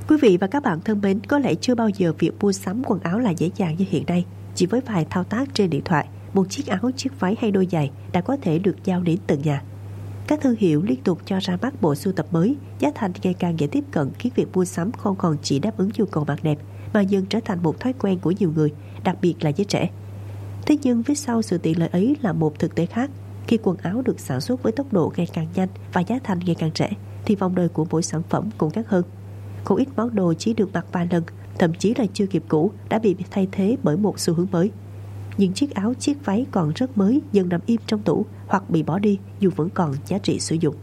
Quý vị và các bạn thân mến, có lẽ chưa bao giờ việc mua sắm quần áo là dễ dàng như hiện nay. Chỉ với vài thao tác trên điện thoại, một chiếc áo, chiếc váy hay đôi giày đã có thể được giao đến tận nhà. Các thương hiệu liên tục cho ra mắt bộ sưu tập mới, giá thành ngày càng dễ tiếp cận khiến việc mua sắm không còn chỉ đáp ứng nhu cầu mặc đẹp mà dần trở thành một thói quen của nhiều người, đặc biệt là giới trẻ. Thế nhưng phía sau sự tiện lợi ấy là một thực tế khác. Khi quần áo được sản xuất với tốc độ ngày càng nhanh và giá thành ngày càng rẻ, thì vòng đời của mỗi sản phẩm cũng ngắn hơn. Không ít món đồ chỉ được mặc vài lần, thậm chí là chưa kịp cũ, đã bị thay thế bởi một xu hướng mới. Những chiếc áo, chiếc váy còn rất mới dần nằm im trong tủ hoặc bị bỏ đi dù vẫn còn giá trị sử dụng.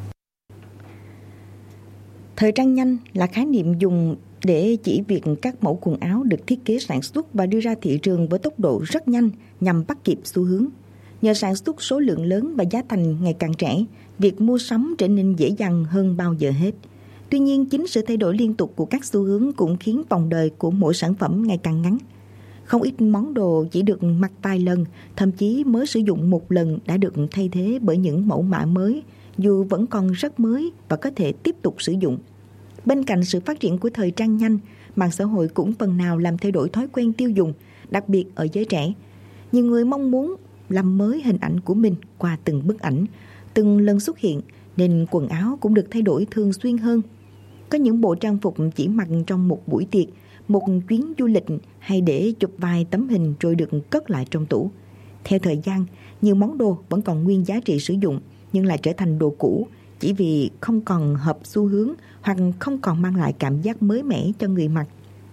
Thời trang nhanh là khái niệm dùng để chỉ việc các mẫu quần áo được thiết kế sản xuất và đưa ra thị trường với tốc độ rất nhanh nhằm bắt kịp xu hướng. Nhờ sản xuất số lượng lớn và giá thành ngày càng rẻ, việc mua sắm trở nên dễ dàng hơn bao giờ hết. Tuy nhiên, chính sự thay đổi liên tục của các xu hướng cũng khiến vòng đời của mỗi sản phẩm ngày càng ngắn. Không ít món đồ chỉ được mặc vài lần, thậm chí mới sử dụng một lần đã được thay thế bởi những mẫu mã mới, dù vẫn còn rất mới và có thể tiếp tục sử dụng. Bên cạnh sự phát triển của thời trang nhanh, mạng xã hội cũng phần nào làm thay đổi thói quen tiêu dùng, đặc biệt ở giới trẻ. Nhiều người mong muốn làm mới hình ảnh của mình qua từng bức ảnh, từng lần xuất hiện, nên quần áo cũng được thay đổi thường xuyên hơn. Có những bộ trang phục chỉ mặc trong một buổi tiệc, một chuyến du lịch hay để chụp vài tấm hình rồi được cất lại trong tủ. Theo thời gian, nhiều món đồ vẫn còn nguyên giá trị sử dụng nhưng lại trở thành đồ cũ chỉ vì không còn hợp xu hướng hoặc không còn mang lại cảm giác mới mẻ cho người mặc.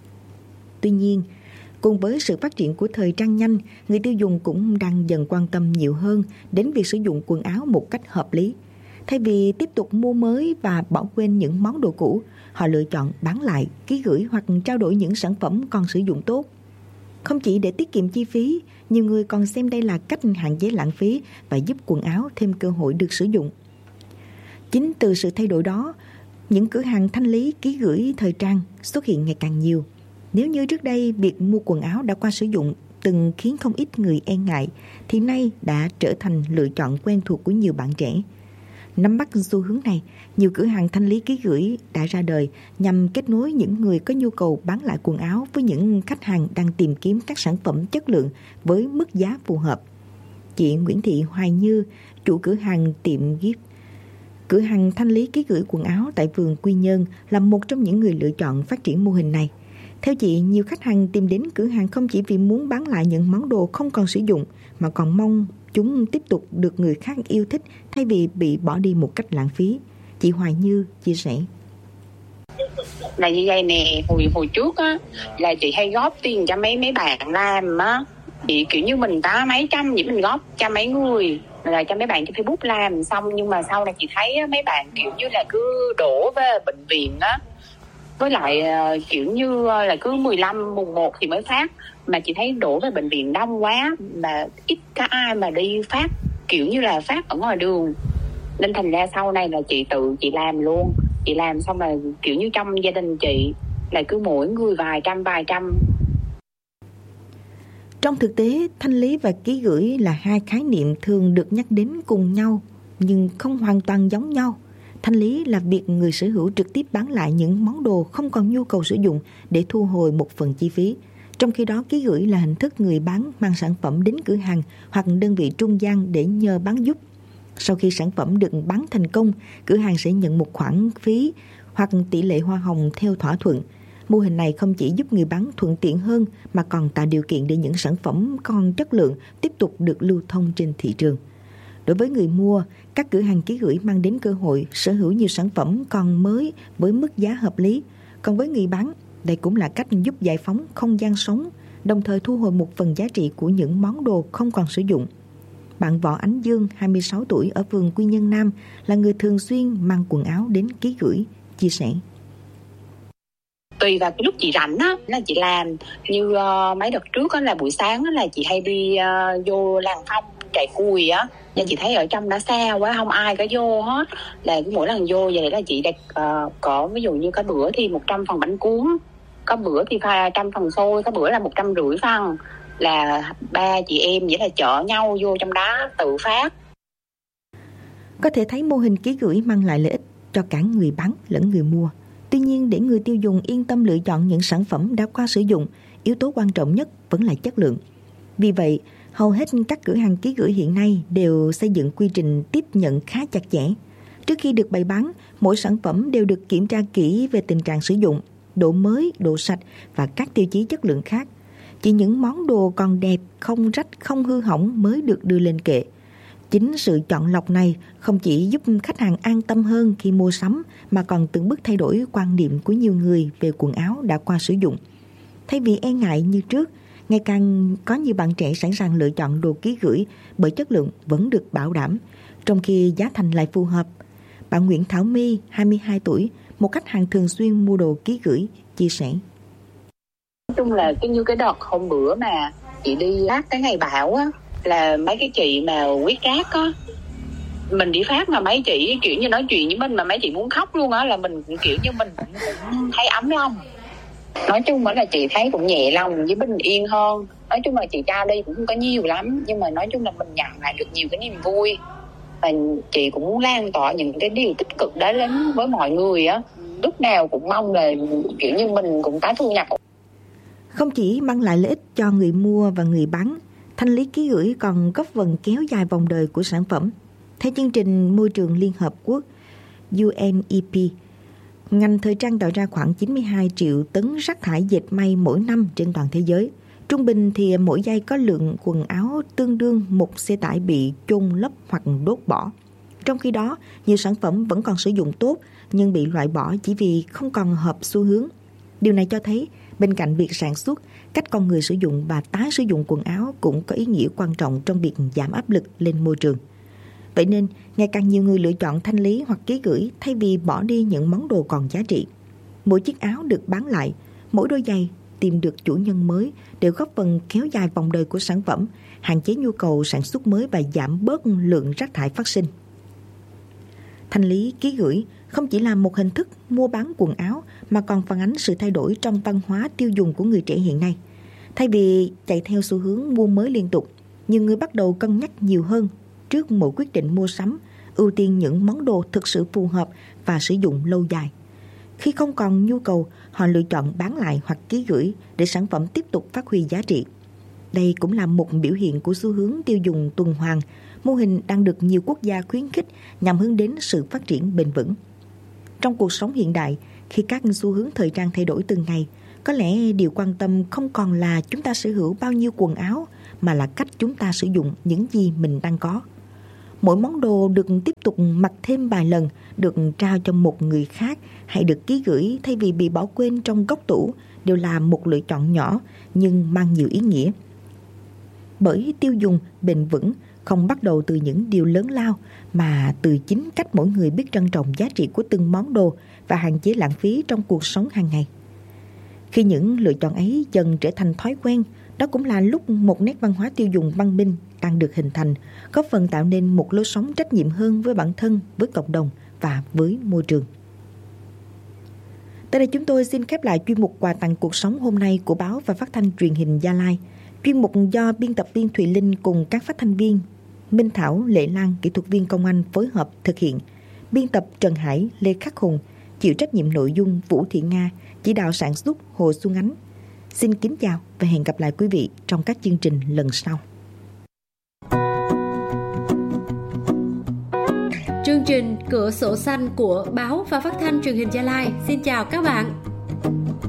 Tuy nhiên, cùng với sự phát triển của thời trang nhanh, người tiêu dùng cũng đang dần quan tâm nhiều hơn đến việc sử dụng quần áo một cách hợp lý. Thay vì tiếp tục mua mới và bỏ quên những món đồ cũ, họ lựa chọn bán lại, ký gửi hoặc trao đổi những sản phẩm còn sử dụng tốt. Không chỉ để tiết kiệm chi phí, nhiều người còn xem đây là cách hạn chế lãng phí và giúp quần áo thêm cơ hội được sử dụng. Chính từ sự thay đổi đó, những cửa hàng thanh lý, ký gửi thời trang xuất hiện ngày càng nhiều. Nếu như trước đây việc mua quần áo đã qua sử dụng từng khiến không ít người e ngại, thì nay đã trở thành lựa chọn quen thuộc của nhiều bạn trẻ. Nắm bắt xu hướng này, nhiều cửa hàng thanh lý ký gửi đã ra đời nhằm kết nối những người có nhu cầu bán lại quần áo với những khách hàng đang tìm kiếm các sản phẩm chất lượng với mức giá phù hợp. Chị Nguyễn Thị Hoài Như, chủ cửa hàng tiệm Gift, cửa hàng thanh lý ký gửi quần áo tại phường Quy Nhơn, là một trong những người lựa chọn phát triển mô hình này. Theo chị, nhiều khách hàng tìm đến cửa hàng không chỉ vì muốn bán lại những món đồ không còn sử dụng, mà còn mong chúng tiếp tục được người khác yêu thích thay vì bị bỏ đi một cách lãng phí. Chị Hoài Như chia sẻ. Là như vậy nè, hồi trước á là chị hay góp tiền cho mấy bạn làm á, chị kiểu như mình có mấy trăm vậy mình góp cho mấy người, là cho mấy bạn trên Facebook làm xong, nhưng mà sau này chị thấy á, mấy bạn kiểu như là cứ đổ về bệnh viện á, với lại kiểu như là cứ 15 mùng 1 thì mới phát, mà chị thấy đổ về bệnh viện đông quá mà ít có ai mà đi phát kiểu như là phát ở ngoài đường, nên thành ra sau này là chị tự chị làm luôn. Chị làm xong là kiểu như trong gia đình chị là cứ mỗi người vài trăm. Trong thực tế, thanh lý và ký gửi là hai khái niệm thường được nhắc đến cùng nhau nhưng không hoàn toàn giống nhau. Thanh lý là việc người sở hữu trực tiếp bán lại những món đồ không còn nhu cầu sử dụng để thu hồi một phần chi phí. Trong khi đó, ký gửi là hình thức người bán mang sản phẩm đến cửa hàng hoặc đơn vị trung gian để nhờ bán giúp. Sau khi sản phẩm được bán thành công, cửa hàng sẽ nhận một khoản phí hoặc tỷ lệ hoa hồng theo thỏa thuận. Mô hình này không chỉ giúp người bán thuận tiện hơn mà còn tạo điều kiện để những sản phẩm còn chất lượng tiếp tục được lưu thông trên thị trường. Đối với người mua, các cửa hàng ký gửi mang đến cơ hội sở hữu nhiều sản phẩm còn mới với mức giá hợp lý. Còn với người bán, đây cũng là cách giúp giải phóng không gian sống, đồng thời thu hồi một phần giá trị của những món đồ không còn sử dụng. Bạn Võ Ánh Dương, 26 tuổi ở phường Quy Nhơn Nam, là người thường xuyên mang quần áo đến ký gửi, chia sẻ. Tùy vào cái lúc chị rảnh á là chị làm, như mấy đợt trước á là buổi sáng á là chị hay đi vô Làng Phong chạy cùi á, nhưng chị thấy ở trong đã xa quá không ai có vô hết, là mỗi lần vô vậy là chị đặt có ví dụ như có bữa thì 100 phần bánh cuốn, có bữa thì 100 phần xôi, có bữa là 150 phần, là ba chị em vậy là chở nhau vô trong đó tự phát. Có thể thấy mô hình ký gửi mang lại lợi ích cho cả người bán lẫn người mua. Tuy nhiên, để người tiêu dùng yên tâm lựa chọn những sản phẩm đã qua sử dụng, yếu tố quan trọng nhất vẫn là chất lượng. Vì vậy, hầu hết các cửa hàng ký gửi hiện nay đều xây dựng quy trình tiếp nhận khá chặt chẽ. Trước khi được bày bán, mỗi sản phẩm đều được kiểm tra kỹ về tình trạng sử dụng, độ mới, độ sạch và các tiêu chí chất lượng khác. Chỉ những món đồ còn đẹp, không rách, không hư hỏng mới được đưa lên kệ. Chính sự chọn lọc này không chỉ giúp khách hàng an tâm hơn khi mua sắm mà còn từng bước thay đổi quan niệm của nhiều người về quần áo đã qua sử dụng. Thay vì e ngại như trước, ngày càng có nhiều bạn trẻ sẵn sàng lựa chọn đồ ký gửi bởi chất lượng vẫn được bảo đảm, trong khi giá thành lại phù hợp. Bạn Nguyễn Thảo My, 22 tuổi, một khách hàng thường xuyên mua đồ ký gửi, chia sẻ. Nói chung là như cái đợt hôm bữa mà chị đi Phát cái ngày bão á, là mấy cái chị mà quét rác á, mình đi Phát mà mấy chị kiểu như nói chuyện với mình mà mấy chị muốn khóc luôn á, là mình kiểu như mình cũng thấy ấm lòng. Nói chung là chị thấy cũng nhẹ lòng với bình yên hơn. Nói chung là chị cho đi cũng không có nhiều lắm, nhưng mà nói chung là mình nhận lại được nhiều cái niềm vui. Và chị cũng muốn lan tỏa những cái điều tích cực đó đến với mọi người á. Lúc nào cũng mong là kiểu như mình cũng có thu nhập. Không chỉ mang lại lợi ích cho người mua và người bán, thanh lý ký gửi còn góp phần kéo dài vòng đời của sản phẩm. Theo chương trình Môi trường Liên Hợp Quốc UNEP, ngành thời trang tạo ra khoảng 92 triệu tấn rác thải dệt may mỗi năm trên toàn thế giới. Trung bình thì mỗi giây có lượng quần áo tương đương một xe tải bị chôn lấp hoặc đốt bỏ. Trong khi đó, nhiều sản phẩm vẫn còn sử dụng tốt nhưng bị loại bỏ chỉ vì không còn hợp xu hướng. Điều này cho thấy bên cạnh việc sản xuất, cách con người sử dụng và tái sử dụng quần áo cũng có ý nghĩa quan trọng trong việc giảm áp lực lên môi trường. Vậy nên, ngày càng nhiều người lựa chọn thanh lý hoặc ký gửi thay vì bỏ đi những món đồ còn giá trị. Mỗi chiếc áo được bán lại, mỗi đôi giày tìm được chủ nhân mới đều góp phần kéo dài vòng đời của sản phẩm, hạn chế nhu cầu sản xuất mới và giảm bớt lượng rác thải phát sinh. Thanh lý ký gửi không chỉ là một hình thức mua bán quần áo mà còn phản ánh sự thay đổi trong văn hóa tiêu dùng của người trẻ hiện nay. Thay vì chạy theo xu hướng mua mới liên tục, nhiều người bắt đầu cân nhắc nhiều hơn trước mỗi quyết định mua sắm, ưu tiên những món đồ thực sự phù hợp và sử dụng lâu dài. Khi không còn nhu cầu, họ lựa chọn bán lại hoặc ký gửi để sản phẩm tiếp tục phát huy giá trị. Đây cũng là một biểu hiện của xu hướng tiêu dùng tuần hoàn, mô hình đang được nhiều quốc gia khuyến khích nhằm hướng đến sự phát triển bền vững. Trong cuộc sống hiện đại, khi các xu hướng thời trang thay đổi từng ngày, có lẽ điều quan tâm không còn là chúng ta sở hữu bao nhiêu quần áo, mà là cách chúng ta sử dụng những gì mình đang có. Mỗi món đồ được tiếp tục mặc thêm vài lần, được trao cho một người khác hay được ký gửi thay vì bị bỏ quên trong góc tủ đều là một lựa chọn nhỏ nhưng mang nhiều ý nghĩa. Bởi tiêu dùng bền vững không bắt đầu từ những điều lớn lao mà từ chính cách mỗi người biết trân trọng giá trị của từng món đồ và hạn chế lãng phí trong cuộc sống hàng ngày. Khi những lựa chọn ấy dần trở thành thói quen, đó cũng là lúc một nét văn hóa tiêu dùng văn minh đang được hình thành, góp phần tạo nên một lối sống trách nhiệm hơn với bản thân, với cộng đồng và với môi trường. Tới đây chúng tôi xin khép lại chuyên mục Quà tặng cuộc sống hôm nay của báo và phát thanh truyền hình Gia Lai. Chuyên mục do biên tập viên Thùy Linh cùng các phát thanh viên Minh Thảo, Lệ Lan, kỹ thuật viên Công Anh phối hợp thực hiện. Biên tập Trần Hải, Lê Khắc Hùng, chịu trách nhiệm nội dung Vũ Thị Nga, chỉ đạo sản xuất Hồ Xuân Ánh. Xin kính chào và hẹn gặp lại quý vị trong các chương trình lần sau. Chương trình Cửa sổ xanh của báo và phát thanh truyền hình Gia Lai xin chào các bạn.